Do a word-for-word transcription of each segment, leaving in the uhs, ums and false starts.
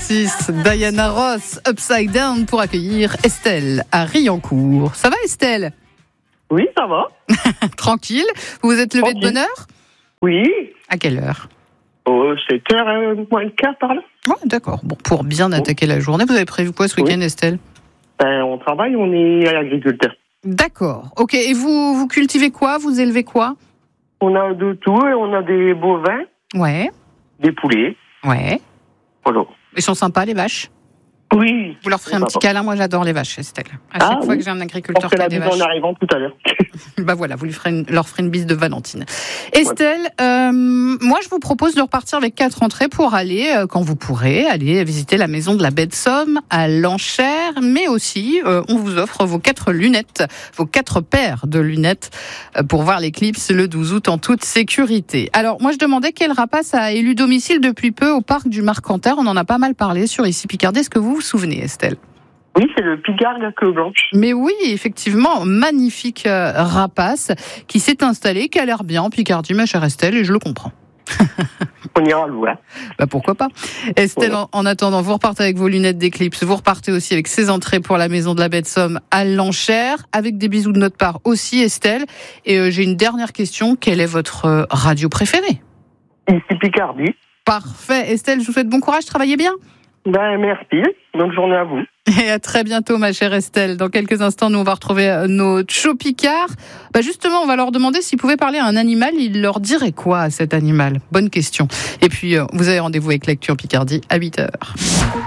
trente-six, Diana Ross, Upside Down pour accueillir Estelle à Riancourt. Ça va Estelle ? Oui, ça va. Tranquille. Vous vous êtes levée Tranquille. de bonne heure ? Oui. À quelle heure ? Oh, sept heures moins le quart par là. Ouais, d'accord. Bon, pour bien attaquer la journée, vous avez prévu quoi ce week-end, Oui. Estelle ? Ben, on travaille, on est agriculteur. D'accord. Ok. Et vous, vous cultivez quoi ? Vous élevez quoi ? On a de tout et on a des bovins, Ouais. des poulets. Ouais. Voilà. Ils sont sympas, les vaches ? Oui. Vous leur ferez un petit câlin. Moi, j'adore les vaches, Estelle. À Ah, chaque fois oui. que j'ai un Je agriculteur pense qui qu'elle a a des dit vaches, en arrivant tout à l'heure. bah voilà, vous lui ferez une, leur ferez une bise de Valentine. Estelle, euh, moi, je vous propose de repartir avec quatre entrées pour aller, euh, quand vous pourrez, aller visiter la maison de la Baie de Somme à l'Enchère, mais aussi, euh, on vous offre vos quatre lunettes, vos quatre paires de lunettes euh, pour voir l'éclipse le douze août en toute sécurité. Alors, moi, je demandais quel rapace a élu domicile depuis peu au parc du Marcanterre. On en a pas mal parlé sur Ici Picardie. Est-ce que vous vous souvenez, Estelle ? Oui, c'est le Picard la queue blanche. Mais oui, effectivement, magnifique euh, rapace qui s'est installé, qui a l'air bien en Picardie, ma chère Estelle, et je le comprends. On ira le voir. Bah pourquoi pas. Estelle, Voilà. en, en attendant, vous repartez avec vos lunettes d'éclipse, vous repartez aussi avec ces entrées pour la maison de la Baie de Somme à l'Enchère, avec des bisous de notre part aussi, Estelle. Et euh, j'ai une dernière question, quelle est votre euh, radio préférée ? Ici Picardie. Parfait, Estelle, je vous souhaite bon courage, travaillez bien. Ben, merci. Bonne journée à vous. Et à très bientôt, ma chère Estelle. Dans quelques instants, nous, on va retrouver nos Chopicards. Bah justement, on va leur demander s'ils pouvaient parler à un animal. Ils leur diraient quoi à cet animal ? Bonne question. Et puis, euh, vous avez rendez-vous avec Lecture Picardie à huit heures.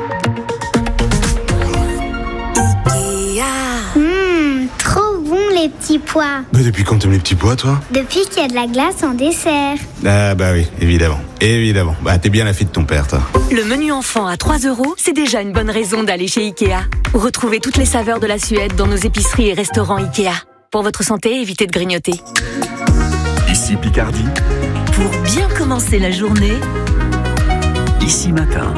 Mmh, trop bon les petits pois. Mais depuis quand t'aimes les petits pois, toi ? Depuis qu'il y a de la glace en dessert. Ah bah oui, évidemment. Évidemment. Bah t'es bien la fille de ton père, toi. Le menu enfant à trois euros, c'est déjà une bonne raison d'aller chez Ikea. Retrouvez toutes les saveurs de la Suède dans nos épiceries et restaurants Ikea. Pour votre santé, évitez de grignoter. Ici Picardie, Pour bien commencer la journée, ici matin.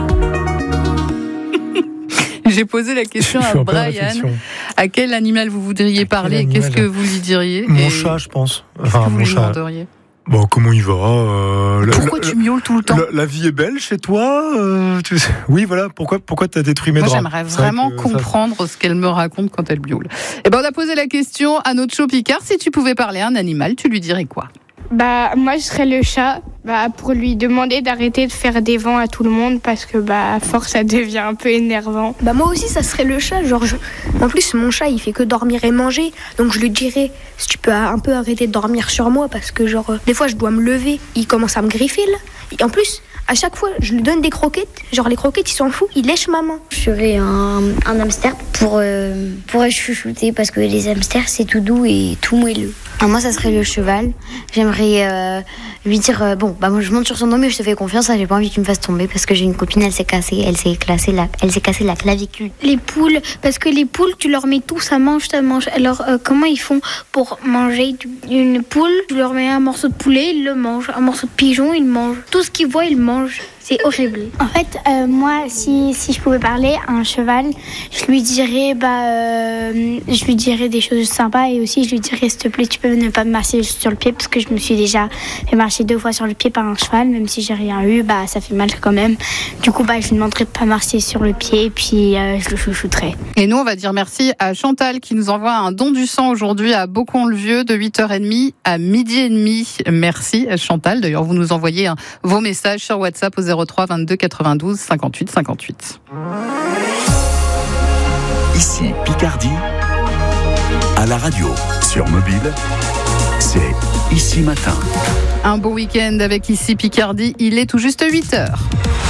J'ai posé la question Je à suis en pleine Brian. réflexion. À quel animal vous voudriez parler et animal qu'est-ce que vous lui diriez ? Mon Et chat, je pense. qu'est-ce Enfin, que vous mon lui chat. demanderiez ? Bon, comment il va euh, la- Pourquoi la- tu miaules tout le temps ? la, la vie est belle chez toi euh, tu sais- Oui, voilà. Pourquoi, pourquoi t'as détruit mes Moi, draps ? j'aimerais C'est vrai vraiment que ça- comprendre ce qu'elle me raconte quand elle miaule. Et ben, on a posé la question à notre Chopicard. Si tu pouvais parler à un animal, tu lui dirais quoi ? Bah, moi, je serais le chat, bah, pour lui demander d'arrêter de faire des vents à tout le monde parce que, bah, à force, ça devient un peu énervant. Bah moi aussi ça serait le chat, genre je... en plus mon chat il fait que dormir et manger, donc je lui dirais si tu peux un peu arrêter de dormir sur moi parce que genre euh, des fois je dois me lever, il commence à me griffer là, et en plus à chaque fois je lui donne des croquettes, genre les croquettes il s'en fout, il lèche ma main. Je serais un, un hamster pour, euh, pour être chouchouté parce que les hamsters c'est tout doux et tout moelleux. Ah, moi ça serait le cheval. J'aimerais euh, lui dire euh, bon bah moi je monte sur son dos mais je te fais confiance, hein, j'ai pas envie que tu me fasses tomber parce que j'ai une copine, elle s'est cassée, elle s'est cassée la, elle s'est cassée la clavicule. Les poules, parce que les poules, tu leur mets tout, ça mange, ça mange. Alors, euh, comment ils font pour manger une poule ? Tu leur mets un morceau de poulet, ils le mangent. Un morceau de pigeon, ils le mangent. Tout ce qu'ils voient, ils le mangent. C'est horrible. En fait, euh, moi, si, si je pouvais parler à un cheval, je lui dirais, bah, euh, je lui dirais des choses sympas et aussi je lui dirais, s'il te plaît, tu peux ne pas me marcher sur le pied parce que je me suis déjà fait marcher deux fois sur le pied par un cheval, même si j'ai rien eu, bah, ça fait mal quand même. Du coup, bah, je lui demanderais de pas marcher sur le pied et puis euh, je le chouchouterais. Et nous, on va dire merci à Chantal qui nous envoie un don du sang aujourd'hui à Beaucon-le-Vieux de huit heures trente à midi et demi. Merci Chantal. D'ailleurs, vous nous envoyez hein, vos messages sur WhatsApp au zéro trois vingt-deux quatre-vingt-douze cinquante-huit cinquante-huit. Ici Picardie, à la radio, sur mobile, c'est Ici matin. Un beau week-end avec Ici Picardie. Il est tout juste huit heures.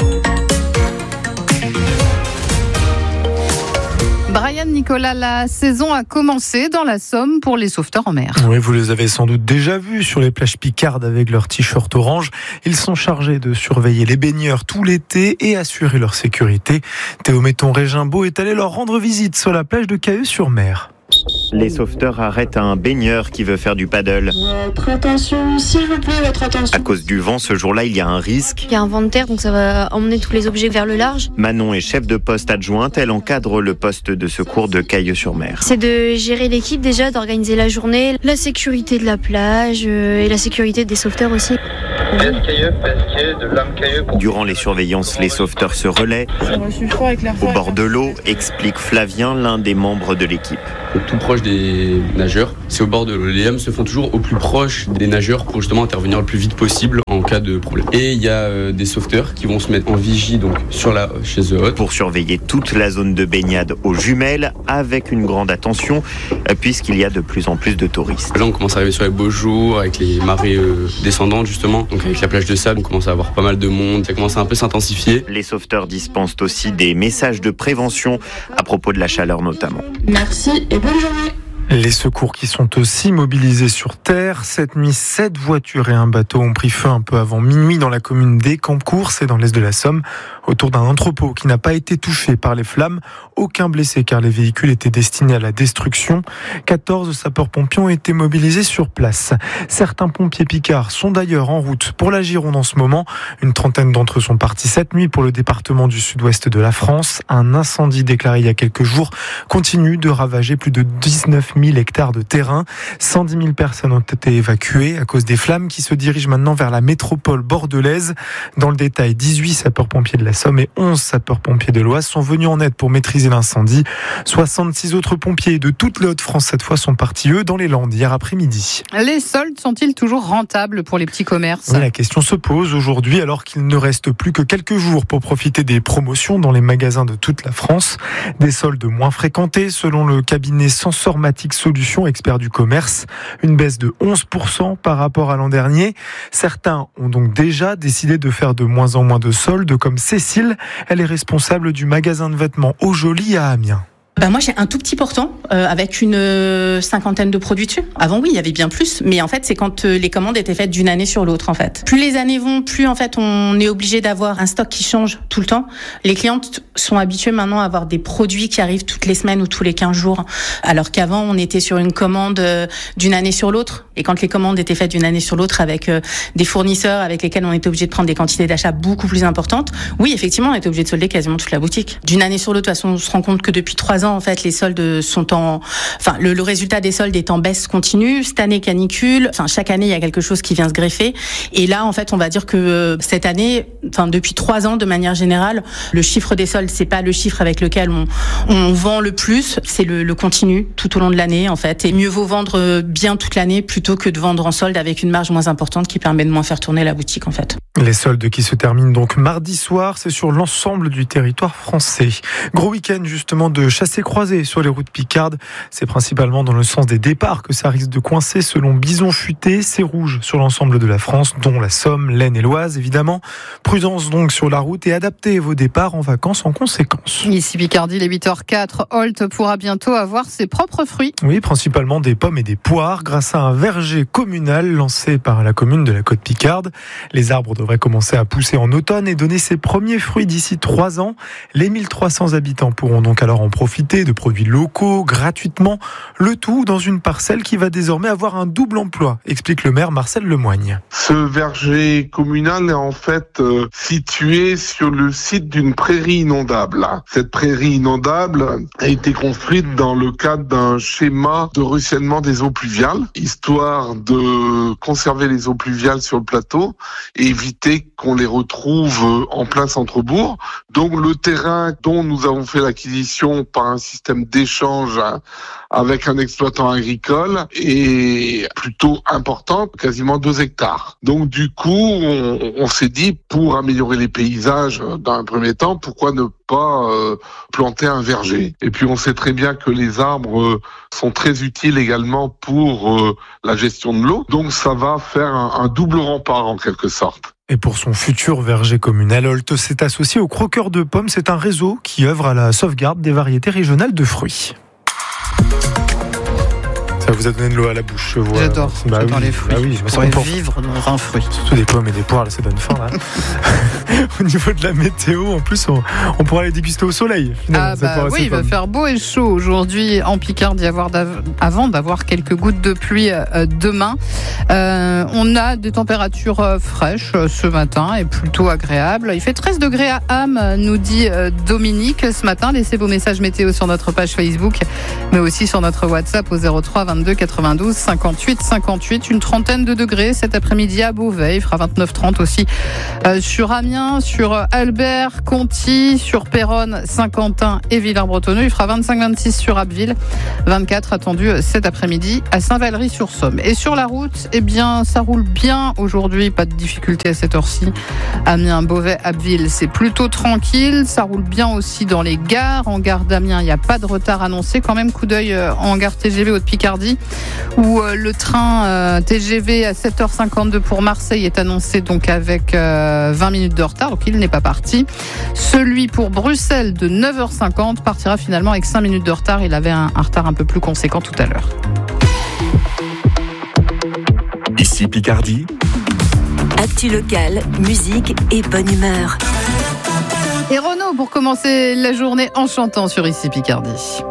Brian Nicolas, la saison a commencé dans la Somme pour les sauveteurs en mer. Oui, vous les avez sans doute déjà vus sur les plages picardes avec leur t-shirt orange. Ils sont chargés de surveiller les baigneurs tout l'été et assurer leur sécurité. Théo Metton Régimbaud est allé leur rendre visite sur la plage de Caeux-sur-Mer. Les sauveteurs arrêtent un baigneur qui veut faire du paddle. Votre attention, s'il vous plaît, votre attention. À cause du vent, ce jour-là, il y a un risque. Il y a un vent de terre, donc ça va emmener tous les objets vers le large. Manon est chef de poste adjointe. Elle encadre le poste de secours de Cailleux-sur-Mer. C'est de gérer l'équipe déjà, d'organiser la journée, la sécurité de la plage euh, et la sécurité des sauveteurs aussi. Durant les surveillances, les sauveteurs se relaient au bord de l'eau, explique Flavien, l'un des membres de l'équipe. Tout proche des nageurs, c'est au bord de l'eau. Les lames se font toujours au plus proche des nageurs pour justement intervenir le plus vite possible en cas de problème. Et il y a euh, des sauveteurs qui vont se mettre en vigie donc sur la chaise haute pour surveiller toute la zone de baignade aux jumelles avec une grande attention puisqu'il y a de plus en plus de touristes. Là, on commence à arriver sur les beaux jours avec les marées euh, descendantes justement. Donc avec la plage de sable, on commence à avoir pas mal de monde. Ça commence à un peu s'intensifier. Les sauveteurs dispensent aussi des messages de prévention à propos de la chaleur notamment. Merci et bonne journée. Les secours qui sont aussi mobilisés sur terre. Cette nuit, sept voitures et un bateau ont pris feu un peu avant minuit dans la commune d'Écampcourt, c'est dans l'est de la Somme, autour d'un entrepôt qui n'a pas été touché par les flammes. Aucun blessé car les véhicules étaient destinés à la destruction. quatorze sapeurs-pompiers ont été mobilisés sur place. Certains pompiers picards sont d'ailleurs en route pour la Gironde en ce moment. Une trentaine d'entre eux sont partis cette nuit pour le département du sud-ouest de la France. Un incendie déclaré il y a quelques jours continue de ravager plus de dix-neuf mille hectares de terrain. cent dix mille personnes ont été évacuées à cause des flammes qui se dirigent maintenant vers la métropole bordelaise. Dans le détail, dix-huit sapeurs-pompiers de la Somme et onze sapeurs-pompiers de l'Oise sont venus en aide pour maîtriser l'incendie. soixante-six autres pompiers de toute les Hauts-de-France cette fois sont partis, eux, dans les Landes hier après-midi. Les soldes sont-ils toujours rentables pour les petits commerces ? Oui, la question se pose aujourd'hui alors qu'il ne reste plus que quelques jours pour profiter des promotions dans les magasins de toute la France. Des soldes moins fréquentés selon le cabinet Sensormatic Solutions, expert du commerce. Une baisse de onze pour cent par rapport à l'an dernier. Certains ont donc déjà décidé de faire de moins en moins de soldes, comme Cécile. Elle est responsable du magasin de vêtements Au Joli à Amiens. Ben moi j'ai un tout petit portant euh, avec une euh, cinquantaine de produits dessus. Avant oui il y avait bien plus, mais en fait c'est quand euh, les commandes étaient faites d'une année sur l'autre en fait. Plus les années vont, plus en fait on est obligé d'avoir un stock qui change tout le temps. Les clientes sont habituées maintenant à avoir des produits qui arrivent toutes les semaines ou tous les quinze jours, alors qu'avant on était sur une commande euh, d'une année sur l'autre. Et quand les commandes étaient faites d'une année sur l'autre avec euh, des fournisseurs avec lesquels on était obligé de prendre des quantités d'achat beaucoup plus importantes, oui effectivement on était obligé de solder quasiment toute la boutique. D'une année sur l'autre, de toute façon on se rend compte que depuis trois ans en fait, les soldes sont en, enfin, le, le résultat des soldes est en baisse continue. Cette année canicule, enfin, chaque année il y a quelque chose qui vient se greffer. Et là, en fait, on va dire que euh, cette année, enfin, depuis trois ans, de manière générale, le chiffre des soldes, c'est pas le chiffre avec lequel on, on vend le plus, c'est le, le continu tout au long de l'année, en fait. Et mieux vaut vendre bien toute l'année plutôt que de vendre en solde avec une marge moins importante qui permet de moins faire tourner la boutique, en fait. Les soldes qui se terminent donc mardi soir, c'est sur l'ensemble du territoire français. Gros week-end justement de chassés-croisés sur les routes picardes. C'est principalement dans le sens des départs que ça risque de coincer selon Bison Futé. C'est rouge sur l'ensemble de la France, dont la Somme, l'Aisne et l'Oise évidemment. Prudence donc sur la route et adaptez vos départs en vacances en conséquence. Ici Picardie, les huit heures quatre, Holt pourra bientôt avoir ses propres fruits. Oui, principalement des pommes et des poires grâce à un verger communal lancé par la commune de la Côte-Picarde. Les arbres devraient commencer à pousser en automne et donner ses premiers fruits d'ici trois ans. Les mille trois cents habitants pourront donc alors en profiter de produits locaux, gratuitement, le tout dans une parcelle qui va désormais avoir un double emploi, explique le maire Marcel Lemoigne. Ce verger communal est en fait euh, situé sur le site d'une prairie inondable. Cette prairie inondable a été construite dans le cadre d'un schéma de ruissellement des eaux pluviales, histoire de conserver les eaux pluviales sur le plateau et éviter qu'on les retrouve en plein centre-bourg. Donc le terrain dont nous avons fait l'acquisition par un système d'échange avec un exploitant agricole est plutôt important, quasiment deux hectares. Donc du coup, on, on s'est dit, pour améliorer les paysages dans un premier temps, pourquoi ne pas euh, planter un verger. Et puis on sait très bien que les arbres euh, sont très utiles également pour euh, la gestion de l'eau. Donc ça va faire un, un double rempart en quelque sorte. Et pour son futur verger communal, Holt s'est associé au Croqueur de Pommes. C'est un réseau qui œuvre à la sauvegarde des variétés régionales de fruits. Ça vous a donné de l'eau à la bouche, je vois. J'adore, bah j'adore oui, les fruits. Bah oui, je pourrais vivre dans un fruit. Surtout des pommes et des poires, là, ça donne faim. Là. Au niveau de la météo, en plus, on, on pourra les déguster au soleil. Ah bah oui, il va faire beau et chaud aujourd'hui en Picardie avoir d'av- avant d'avoir quelques gouttes de pluie euh, demain. Euh, on a des températures euh, fraîches euh, ce matin et plutôt agréables. Il fait treize degrés à Ham, nous dit euh, Dominique ce matin. Laissez vos messages météo sur notre page Facebook, mais aussi sur notre WhatsApp au zéro trois vingt-deux quatre-vingt-douze cinquante-huit cinquante-huit. Une trentaine de degrés cet après-midi à Beauvais. Il fera vingt-neuf trente aussi euh, sur Amiens, sur Albert, Conty, sur Péronne, Saint-Quentin et Villers-Bretonneux. Il fera vingt-cinq vingt-six sur Abbeville, vingt-quatre attendu cet après-midi à Saint-Valery-sur-Somme. Et sur la route, eh bien, ça roule bien aujourd'hui. Pas de difficulté à cette heure-ci. Amiens, Beauvais, Abbeville, c'est plutôt tranquille. Ça roule bien aussi dans les gares. En gare d'Amiens, il n'y a pas de retard annoncé. Quand même, coup d'œil en gare T G V Haute-Picardie, où le train T G V à sept heures cinquante-deux pour Marseille est annoncé donc avec vingt minutes de retard, donc il n'est pas parti. Celui pour Bruxelles de neuf heures cinquante partira finalement avec cinq minutes de retard. Il avait un, un retard un peu plus conséquent tout à l'heure. Ici Picardie. Actu locale, musique et bonne humeur. Et Renaud pour commencer la journée en chantant sur Ici Picardie.